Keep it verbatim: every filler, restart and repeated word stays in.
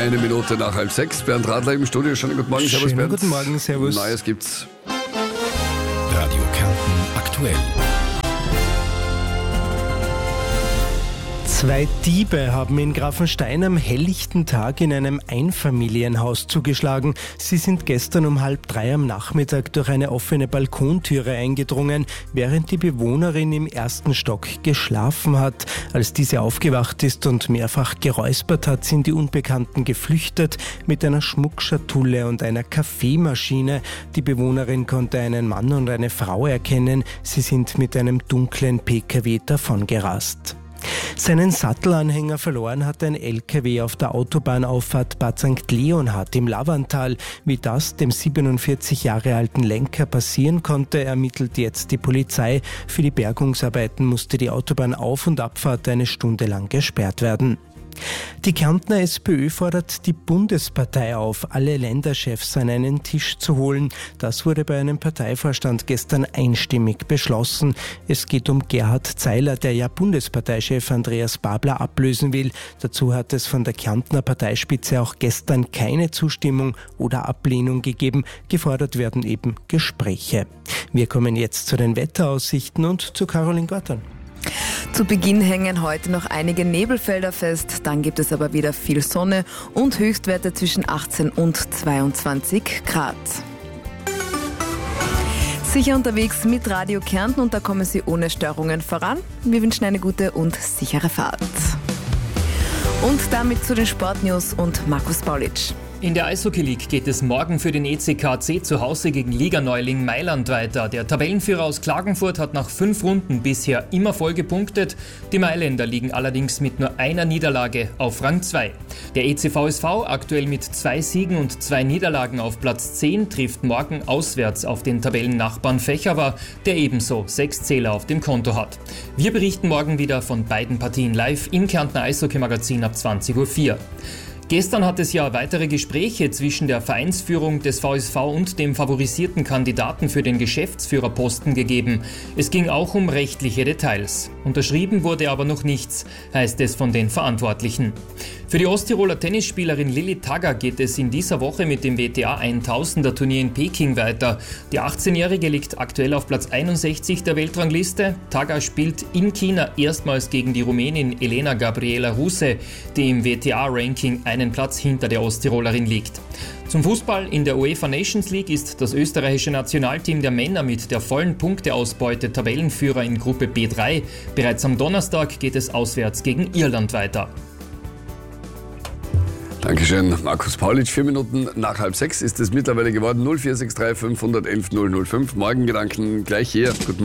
Eine Minute nach halb sechs. Bernd Radler im Studio. Schönen guten Morgen. Servus, Schönen Bernd. guten Morgen, servus. Neues gibt's. Radio Kärnten aktuell. Zwei Diebe haben in Grafenstein am helllichten Tag in einem Einfamilienhaus zugeschlagen. Sie sind gestern um halb drei am Nachmittag durch eine offene Balkontüre eingedrungen, während die Bewohnerin im ersten Stock geschlafen hat. Als diese aufgewacht ist und mehrfach geräuspert hat, sind die Unbekannten geflüchtet mit einer Schmuckschatulle und einer Kaffeemaschine. Die Bewohnerin konnte einen Mann und eine Frau erkennen. Sie sind mit einem dunklen P K W davongerast. Seinen Sattelanhänger verloren hat ein L K W auf der Autobahnauffahrt Bad Sankt Leonhard im Lavantal. Wie das dem siebenundvierzig Jahre alten Lenker passieren konnte, ermittelt jetzt die Polizei. Für die Bergungsarbeiten musste die Autobahnauf- und Abfahrt eine Stunde lang gesperrt werden. Die Kärntner SPÖ fordert die Bundespartei auf, alle Länderchefs an einen Tisch zu holen. Das wurde bei einem Parteivorstand gestern einstimmig beschlossen. Es geht um Gerhard Zeiler, der ja Bundesparteichef Andreas Babler ablösen will. Dazu hat es von der Kärntner Parteispitze auch gestern keine Zustimmung oder Ablehnung gegeben. Gefordert werden eben Gespräche. Wir kommen jetzt zu den Wetteraussichten und zu Caroline Gortan. Zu Beginn hängen heute noch einige Nebelfelder fest, dann gibt es aber wieder viel Sonne und Höchstwerte zwischen achtzehn und zweiundzwanzig Grad. Sicher unterwegs mit Radio Kärnten und da kommen Sie ohne Störungen voran. Wir wünschen eine gute und sichere Fahrt. Und damit zu den Sportnews und Markus Paulitsch. In der Eishockey League geht es morgen für den E C K C zu Hause gegen Liganeuling Mailand weiter. Der Tabellenführer aus Klagenfurt hat nach fünf Runden bisher immer voll gepunktet. Die Mailänder liegen allerdings mit nur einer Niederlage auf Rang zwei. Der E C V S V, aktuell mit zwei Siegen und zwei Niederlagen auf Platz zehn, trifft morgen auswärts auf den Tabellennachbarn Fächerwar, der ebenso sechs Zähler auf dem Konto hat. Wir berichten morgen wieder von beiden Partien live im Kärntner Eishockey-Magazin ab zwanzig Uhr vier. Gestern hat es ja weitere Gespräche zwischen der Vereinsführung des V S V und dem favorisierten Kandidaten für den Geschäftsführerposten gegeben. Es ging auch um rechtliche Details. Unterschrieben wurde aber noch nichts, heißt es von den Verantwortlichen. Für die Osttiroler Tennisspielerin Lilly Tagger geht es in dieser Woche mit dem W T A tausender Turnier in Peking weiter. Die achtzehnjährige liegt aktuell auf Platz einundsechzig der Weltrangliste. Tagger spielt in China erstmals gegen die Rumänin Elena Gabriela Ruse, die im W T A-Ranking einen Platz hinter der Osttirolerin liegt. Zum Fußball: in der UEFA Nations League ist das österreichische Nationalteam der Männer mit der vollen Punkteausbeute Tabellenführer in Gruppe B drei. Bereits am Donnerstag geht es auswärts gegen Irland weiter. Dankeschön, Markus Paulitsch. Vier Minuten nach halb sechs ist es mittlerweile geworden. null vier sechs drei fünf eins eins null null fünf. Morgengedanken gleich hier. Guten